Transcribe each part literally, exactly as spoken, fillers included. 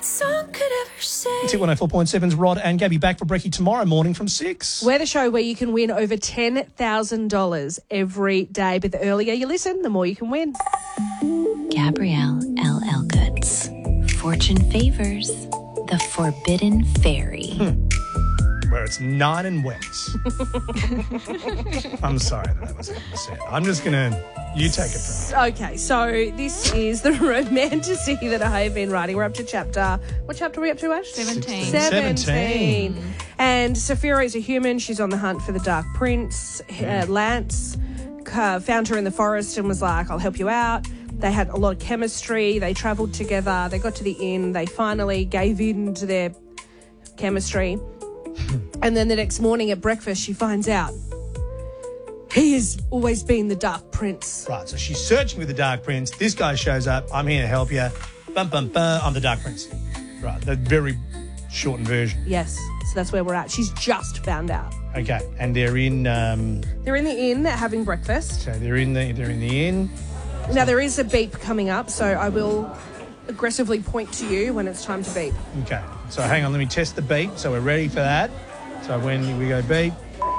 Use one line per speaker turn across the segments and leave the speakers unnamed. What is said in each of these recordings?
song could ever say.
It's Hit one oh four point seven's Rod and Gabby back for brekkie tomorrow morning from six.
We're the show where you can win over ten thousand dollars every day. But the earlier you listen, the more you can win.
Gabrielle L. Elgoods. Fortune favors the Forbidden Fairy.
Hmm. Where it's nine and wet. I'm sorry that that was said. I'm just going to... You take it from me.
Okay, so this is the romantasy that I have been writing. We're up to chapter... What chapter are we up to, Ash?
Seventeen.
Seventeen.
Seventeen.
And Saphira is a human. She's on the hunt for the Dark Prince. Uh, Lance uh, found her in the forest and was like, I'll help you out. They had a lot of chemistry. They travelled together. They got to the inn. They finally gave in to their chemistry. And then the next morning at breakfast, she finds out he has always been the Dark Prince.
Right, so she's searching for the Dark Prince. This guy shows up. I'm here to help you. Bum, bum, bum. I'm the Dark Prince. Right, the very shortened version.
Yes, so that's where we're at. She's just found out.
Okay, and they're in... Um,
They're in the inn. They're having breakfast.
so they're in the they're in the inn.
Now, there is a beep coming up, so I will aggressively point to you when it's time to beep.
Okay, so hang on, let me test the beep. So we're ready for that. So when we go beep.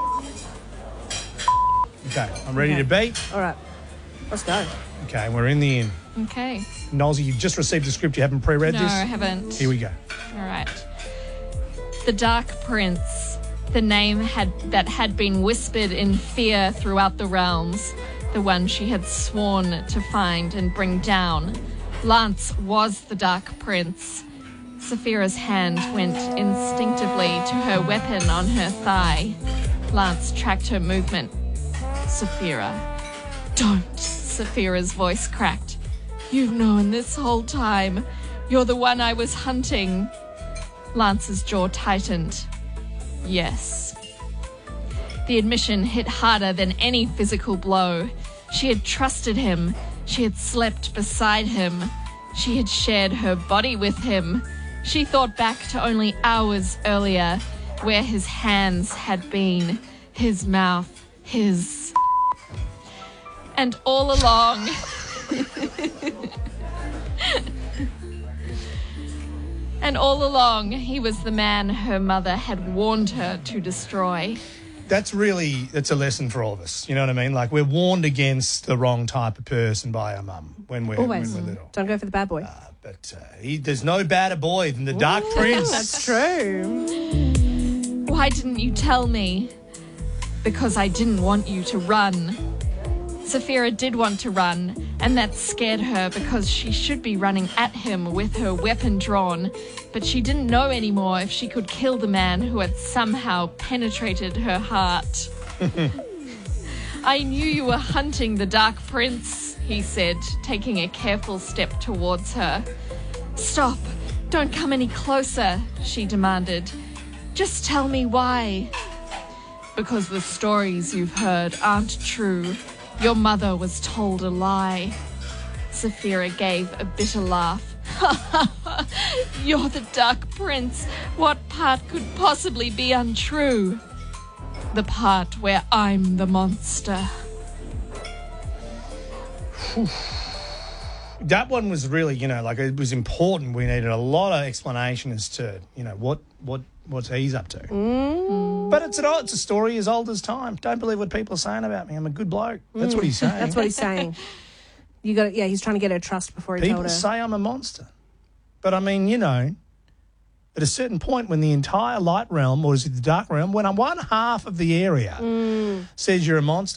Okay, I'm ready
Okay.
to beep.
All right, let's go.
Okay, and we're in the inn.
Okay.
Nolsey, you've just received the script. You haven't pre-read
No,
this?
I haven't.
Here we go.
All right. The Dark Prince, the name had that had been whispered in fear throughout the realms, the one she had sworn to find and bring down. Lance was the Dark Prince. Saphira's hand went instinctively to her weapon on her thigh. Lance tracked her movement. Saphira. Don't, Saphira's voice cracked. You've known this whole time. You're the one I was hunting. Lance's jaw tightened. Yes. The admission hit harder than any physical blow. She had trusted him. She had slept beside him. She had shared her body with him. She thought back to only hours earlier, where his hands had been, his mouth, his... And all along... And all along, he was the man her mother had warned her to destroy.
That's really, that's a lesson for all of us. You know what I mean? Like, we're warned against the wrong type of person by our mum when we're,
Always.
when we're little.
Don't go for the bad boy.
Uh, but uh, he, there's no badder boy than the Dark Prince.
That's true.
Why didn't you tell me? Because I didn't want you to run. Saphira did want to run, and that scared her because she should be running at him with her weapon drawn, but she didn't know anymore if she could kill the man who had somehow penetrated her heart. I knew you were hunting the Dark Prince, he said, taking a careful step towards her. Stop! Don't come any closer, she demanded. Just tell me why. Because the stories you've heard aren't true. Your mother was told a lie. Saphira gave a bitter laugh. You're the Dark Prince. What part could possibly be untrue? The part where I'm the monster.
That one was really, you know, like, it was important. We needed a lot of explanation as to, you know, what what what's he's up to.
Mm.
But it's, an, it's a story as old as time. Don't believe what people are saying about me. I'm a good bloke. That's what he's saying.
That's what he's saying. You got, yeah. He's trying to get her trust before he
People
told her.
say I'm a monster. But, I mean, you know, at a certain point when the entire light realm, or is it the dark realm, when one half of the area
Mm.
says you're a monster,